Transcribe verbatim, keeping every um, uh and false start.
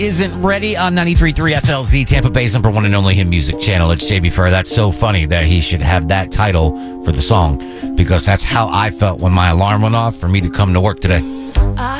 isn't ready on ninety-three point three F L Z, Tampa Bay's number one and only hit music channel. It's J B Fur. That's so funny that he should have that title for the song, because that's how I felt when my alarm went off for me to come to work today. I